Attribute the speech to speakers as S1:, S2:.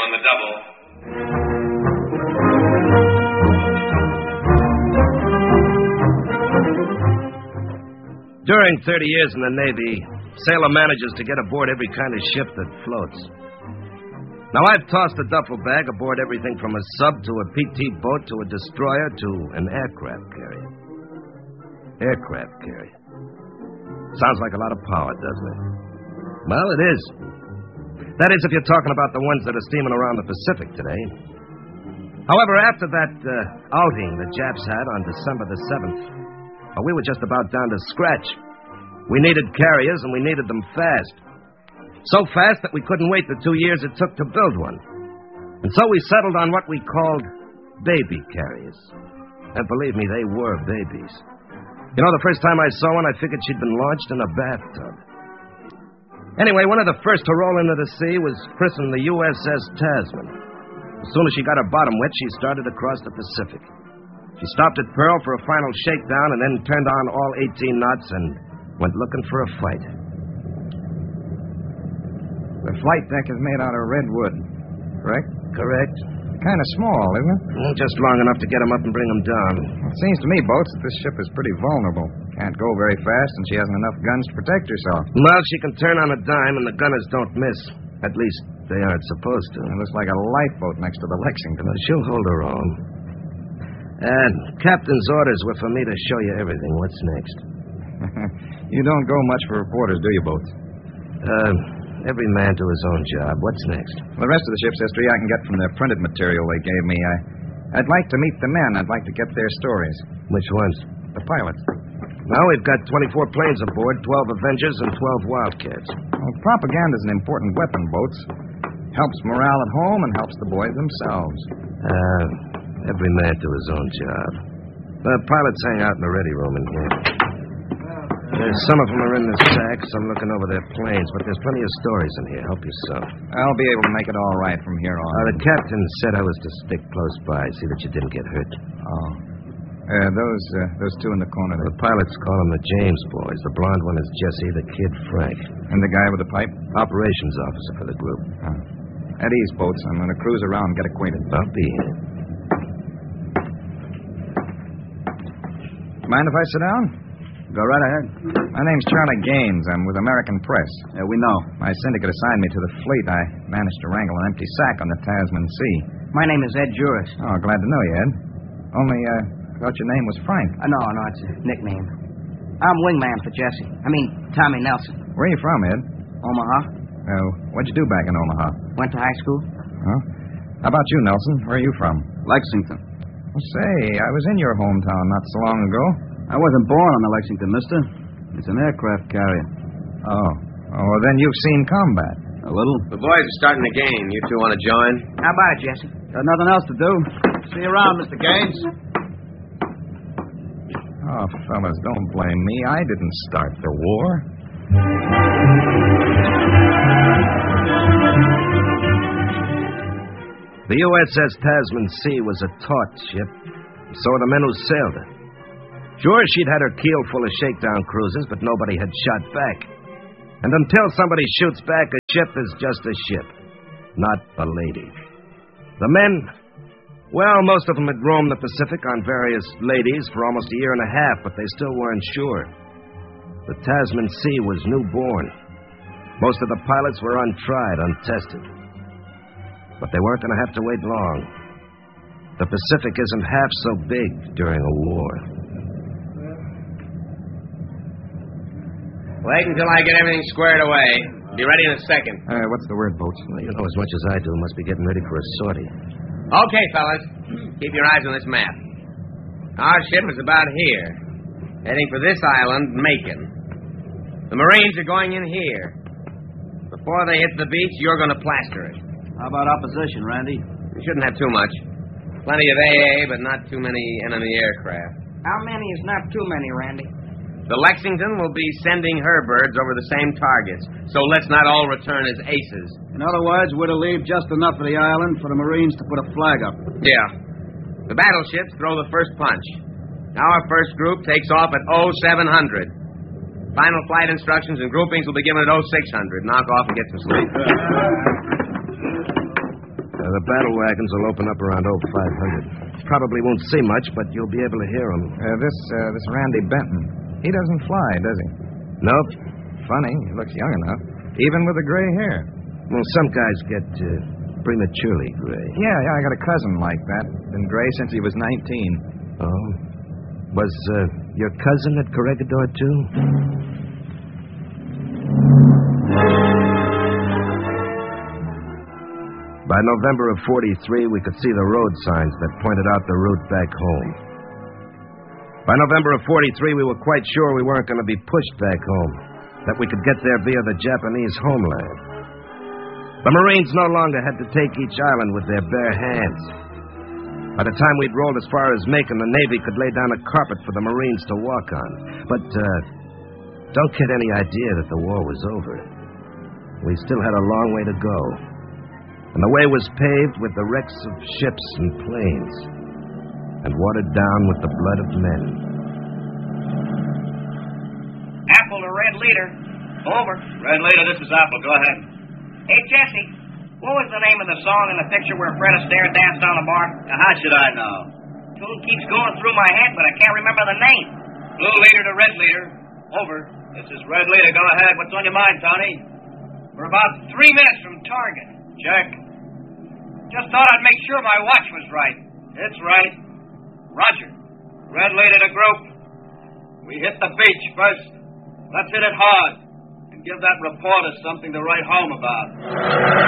S1: on the double.
S2: During 30 years in the Navy, sailor manages to get aboard every kind of ship that floats. Now, I've tossed a duffel bag aboard everything from a sub to a PT boat to a destroyer to an aircraft carrier. Aircraft carrier. Sounds like a lot of power, doesn't it? Well, it is. That is if you're talking about the ones that are steaming around the Pacific today. However, after that outing the Japs had on December the 7th, we were just about down to scratch. We needed carriers, and we needed them fast. So fast that we couldn't wait the 2 years it took to build one. And so we settled on what we called baby carriers. And believe me, they were babies. You know, the first time I saw one, I figured she'd been launched in a bathtub. Anyway, one of the first to roll into the sea was christened the USS Tasman. As soon as she got her bottom wet, she started across the Pacific. She stopped at Pearl for a final shakedown and then turned on all 18 knots and went looking for a fight.
S3: The flight deck is made out of redwood, correct?
S2: Correct.
S3: Kind of small, isn't it?
S2: Well, just long enough to get them up and bring them down.
S3: It seems to me, Boats, that this ship is pretty vulnerable. Can't go very fast, and she hasn't enough guns to protect herself.
S2: Well, she can turn on a dime, and the gunners don't miss. At least, they aren't supposed to.
S3: It looks like a lifeboat next to the Lexington.
S2: Well, she'll hold her own. And Captain's orders were for me to show you everything. What's next?
S3: You don't go much for reporters, do you, Boats?
S2: Every man to his own job. What's next?
S3: The rest of the ship's history I can get from the printed material they gave me. I'd like to meet the men. I'd like to get their stories.
S2: Which ones?
S3: The pilots.
S2: Now, we've got 24 planes aboard, 12 Avengers, and 12 Wildcats.
S3: Well, propaganda's an important weapon, Boats. Helps morale at home and helps the boys themselves.
S2: Every man to his own job. The pilots hang out in the ready room in here. Some of them are in the sack, some looking over their planes, but there's plenty of stories in here. Help yourself.
S3: I'll be able to make it all right from here on.
S2: The captain said I was to stick close by, see that you didn't get hurt.
S3: Oh. Those two in the corner there.
S2: The pilots call them the James boys. The blonde one is Jesse, the kid Frank.
S3: And the guy with the pipe?
S2: Operations officer for the group.
S3: At ease, Boats. I'm going to cruise around and get acquainted.
S2: I'll be here.
S3: Mind if I sit down?
S4: Go right ahead.
S3: My name's Charlie Gaines. I'm with American Press.
S4: We know.
S3: My syndicate assigned me to the fleet. I managed to wrangle an empty sack on the Tasman Sea.
S4: My name is Ed Juris.
S3: Oh, glad to know you, Ed. Only, thought your name was Frank.
S4: No, it's a nickname. I'm wingman for Jesse. Tommy Nelson.
S3: Where are you from, Ed?
S4: Omaha.
S3: What'd you do back in Omaha?
S4: Went to high school.
S3: Huh? How about you, Nelson? Where are you from?
S4: Lexington.
S3: Well, say, I was in your hometown not so long ago.
S4: I wasn't born on the Lexington, mister. It's an aircraft carrier.
S3: Oh, well, then you've seen combat.
S4: A little.
S1: The boys are starting the game. You two want to join?
S4: How about it, Jesse? Got nothing else to do. See you around, Mr. Gaines.
S3: Oh, fellas, don't blame me. I didn't start the war.
S2: The USS Tasman Sea was a taut ship. So were the men who sailed her. Sure, she'd had her keel full of shakedown cruisers, but nobody had shot back. And until somebody shoots back, a ship is just a ship, not a lady. The men, well, most of them had roamed the Pacific on various ladies for almost a year and a half, but they still weren't sure. The Tasman Sea was newborn. Most of the pilots were untried, untested. But they weren't going to have to wait long. The Pacific isn't half so big during a war.
S1: Wait until I get everything squared away. Be ready in a second.
S3: What's the word, Boats?
S2: Well, you know as much as I do. Must be getting ready for a sortie.
S1: Okay, fellas. Keep your eyes on this map. Our ship is about here, heading for this island, Macon. The Marines are going in here. Before they hit the beach, you're going to plaster it.
S4: How about opposition, Randy?
S1: You shouldn't have too much. Plenty of AA, but not too many enemy aircraft.
S4: How many is not too many, Randy?
S1: The Lexington will be sending her birds over the same targets, so let's not all return as aces.
S4: In other words, we're to leave just enough of the island for the Marines to put a flag up.
S1: Yeah. The battleships throw the first punch. Our first group takes off at 0700. Final flight instructions and groupings will be given at 0600. Knock off and get some sleep.
S2: The battle wagons will open up around 0500. Probably won't see much, but you'll be able to hear them.
S3: This Randy Benton, he doesn't fly, does he?
S2: Nope.
S3: Funny, he looks young enough, even with the gray hair.
S2: Well, some guys get prematurely gray.
S3: Yeah, I got a cousin like that. Been gray since he was 19.
S2: Oh? Was your cousin at Corregidor, too? By November of 43, we could see the road signs that pointed out the route back home. By November of 43, we were quite sure we weren't going to be pushed back home, that we could get there via the Japanese homeland. The Marines no longer had to take each island with their bare hands. By the time we'd rolled as far as Macon, the Navy could lay down a carpet for the Marines to walk on. But don't get any idea that the war was over. We still had a long way to go. And the way was paved with the wrecks of ships and planes, and watered down with the blood of men.
S5: Apple to Red Leader. Over.
S6: Red Leader, this is Apple. Go ahead.
S5: Hey, Jesse, what was the name of the song in the picture where Fred Astaire danced on the bar?
S6: Now, how should I know?
S5: Tune keeps going through my head, but I can't remember the name.
S6: Blue Leader to Red Leader. Over. This is Red Leader. Go ahead. What's on your mind, Tony?
S5: We're about 3 minutes from target.
S6: Check.
S5: Just thought I'd make sure my watch was right.
S6: It's right. Roger. Red Leader to group. We hit the beach first. Let's hit it hard and give that reporter something to write home about.